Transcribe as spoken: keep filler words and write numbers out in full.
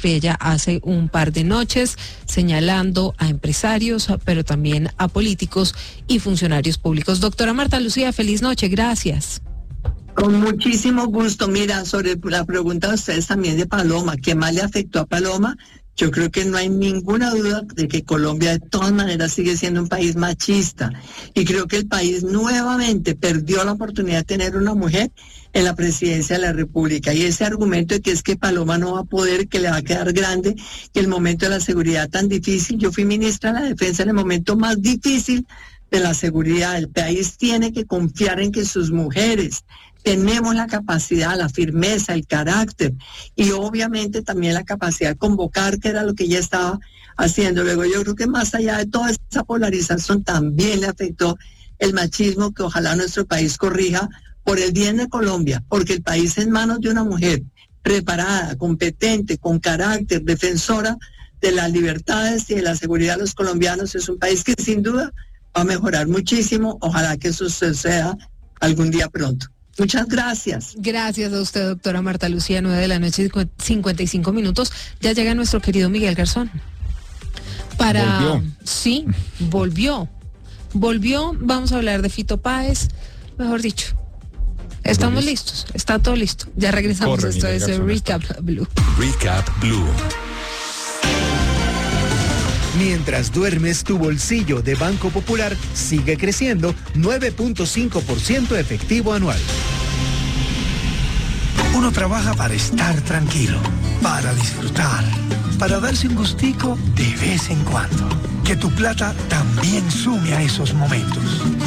Friella hace un par de noches, señalando a empresarios, pero también a políticos y funcionarios públicos. Doctora Marta Lucía, feliz noche, gracias. Con muchísimo gusto. Mira, sobre la pregunta de ustedes también de Paloma, ¿qué más le afectó a Paloma? Yo creo que no hay ninguna duda de que Colombia de todas maneras sigue siendo un país machista y creo que el país nuevamente perdió la oportunidad de tener una mujer en la presidencia de la República, y ese argumento de que es que Paloma no va a poder, que le va a quedar grande, que el momento de la seguridad tan difícil. Yo fui ministra de la Defensa en el momento más difícil de la seguridad. El país tiene que confiar en que sus mujeres tenemos la capacidad, la firmeza, el carácter y obviamente también la capacidad de convocar, que era lo que ella estaba haciendo. Luego yo creo que más allá de toda esa polarización también le afectó el machismo, que ojalá nuestro país corrija por el bien de Colombia, porque el país en manos de una mujer preparada, competente, con carácter, defensora de las libertades y de la seguridad de los colombianos, es un país que sin duda va a mejorar muchísimo. Ojalá que eso suceda algún día pronto. Muchas gracias. Gracias a usted, doctora Marta Lucía, nueve de la noche, cincuenta y cinco minutos. Ya llega nuestro querido Miguel Garzón. Para... Volvió. Sí, volvió. Volvió, vamos a hablar de Fito Páez, mejor dicho. Estamos listos, está todo listo. Ya regresamos. Corre, Esto Miguel es Garzón, Recap Blue. Recap Blue. Mientras duermes, tu bolsillo de Banco Popular sigue creciendo nueve punto cinco por ciento efectivo anual. Uno trabaja para estar tranquilo, para disfrutar, para darse un gustico de vez en cuando. Que tu plata también sume a esos momentos.